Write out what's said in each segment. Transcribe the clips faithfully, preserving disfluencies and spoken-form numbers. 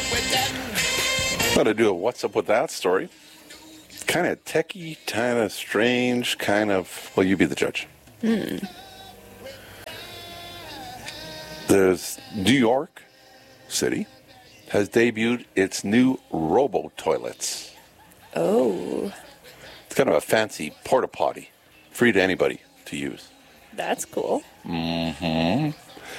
Thought I'd do a what's up with that story. Kind of techie, kind of strange, kind of, well, you be the judge. Hmm. There's New York City has debuted its new robo-toilets. Oh. It's kind of a fancy porta potty, free to anybody to use. That's cool. Mm-hmm.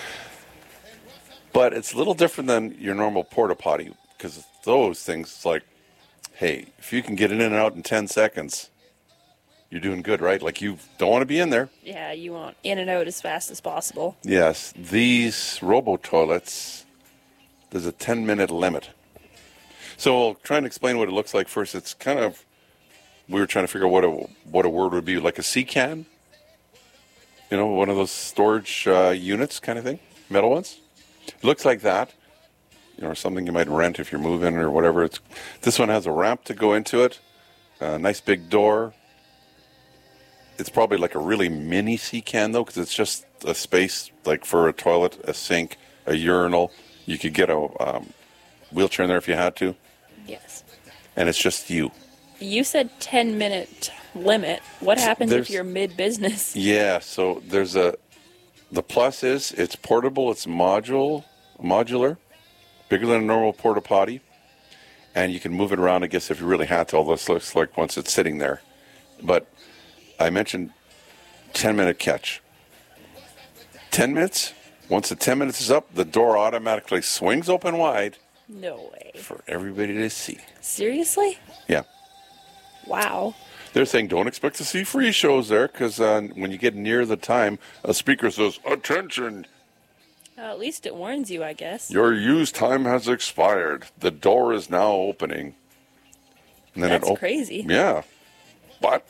But it's a little different than your normal porta potty, because those things, it's like, hey, if you can get in and out in ten seconds, you're doing good, right? Like, you don't want to be in there. Yeah, you want in and out as fast as possible. Yes, these robo-toilets, there's a ten-minute limit. So I'll try and explain what it looks like first. It's kind of, we were trying to figure out what a, what a word would be, like a sea can? You know, one of those storage uh, units kind of thing, metal ones. It looks like that, you know, or something you might rent if you're moving or whatever. It's, this one has a ramp to go into it, a nice big door. It's probably like a really mini sea can, though, because it's just a space like for a toilet, a sink, a urinal. You could get a um, wheelchair in there if you had to. Yes. And it's just you. You said ten minute limit. What happens There's, if you're mid-business? Yeah, so there's a... The plus is it's portable, it's module, modular, bigger than a normal porta potty, and you can move it around, I guess, if you really had to, although this looks like once it's sitting there. But I mentioned ten-minute catch. ten minutes, once the ten minutes is up, the door automatically swings open wide. No way. For everybody to see. Seriously? Yeah. Wow. They're saying don't expect to see free shows there, because uh, when you get near the time, a speaker says, "Attention! Uh, at least it warns you, I guess. Your use time has expired. The door is now opening." And then That's it op- crazy. Yeah. But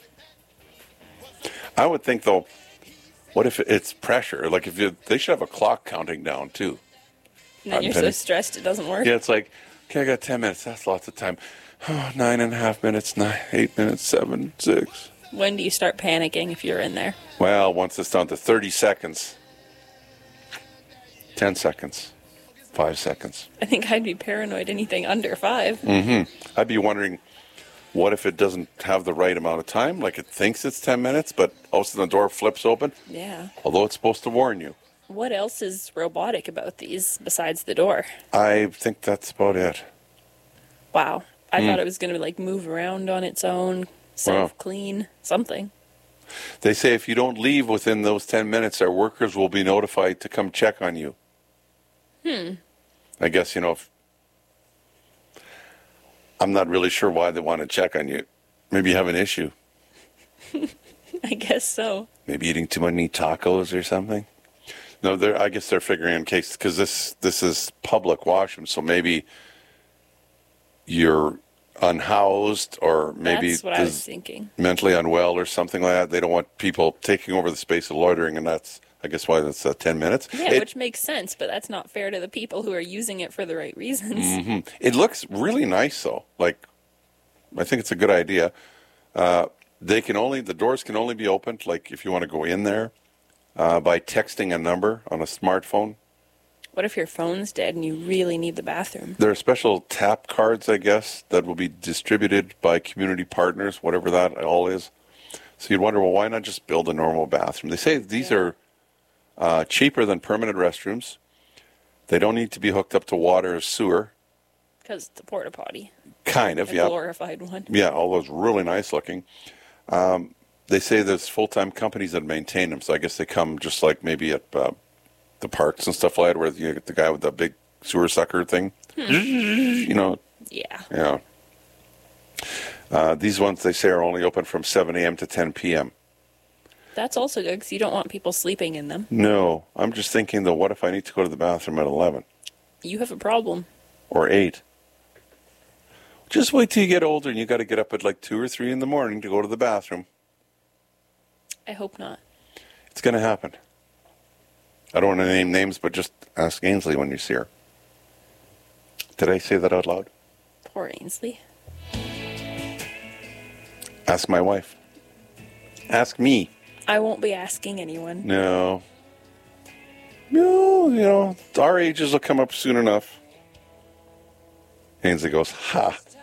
I would think, though, what if it's pressure? Like, if you, they should have a clock counting down, too. And then you're so stressed it doesn't work. Yeah, it's like, okay, I got ten minutes. That's lots of time. Oh, nine and a half minutes, nine, eight minutes, seven, six. When do you start panicking if you're in there? Well, once it's down to thirty seconds, ten seconds, five seconds. I think I'd be paranoid anything under five. Mm-hmm. I'd be wondering, what if it doesn't have the right amount of time? Like, it thinks it's ten minutes, but all of a sudden the door flips open? Yeah. Although it's supposed to warn you. What else is robotic about these besides the door? I think that's about it. Wow. I Mm. thought it was going to like move around on its own, self-clean, something. They say if you don't leave within those ten minutes, our workers will be notified to come check on you. Hmm. I guess, you know, if, I'm not really sure why they want to check on you. Maybe you have an issue. I guess so. Maybe eating too many tacos or something. No, they're, I guess they're figuring in case, because this, this is public washroom, so maybe you're unhoused or maybe That's what I was thinking. mentally unwell or something like that. They don't want people taking over the space of loitering, and that's, I guess, why that's uh, ten minutes. Yeah, it, which makes sense, but that's not fair to the people who are using it for the right reasons. Mm-hmm. It looks really nice, though. Like, I think it's a good idea. Uh, they can only, the doors can only be opened, like, if you want to go in there, uh, by texting a number on a smartphone. What if your phone's dead and you really need the bathroom? There are special tap cards, I guess, that will be distributed by community partners, whatever that all is. So you'd wonder, well, why not just build a normal bathroom? They say these yeah. are uh, cheaper than permanent restrooms. They don't need to be hooked up to water or sewer. Because it's a porta potty. Kind of, a yeah. A glorified one. Yeah, all those really nice looking. Um, they say there's full-time companies that maintain them, so I guess they come just like maybe at uh, the parks and stuff like that, where you get the guy with the big sewer sucker thing. Hmm. You know. Yeah. Yeah. Uh, these ones, they say, are only open from seven a.m. to ten p.m. That's also good, because you don't want people sleeping in them. No. I'm just thinking, though, what if I need to go to the bathroom at eleven? You have a problem. Or eight. Just wait till you get older and you got to get up at like two or three in the morning to go to the bathroom. I hope not. It's going to happen. I don't want to name names, but just ask Ainsley when you see her. Did I say that out loud? Poor Ainsley. Ask my wife. Ask me. I won't be asking anyone. No. No, you know, our ages will come up soon enough. Ainsley goes, ha.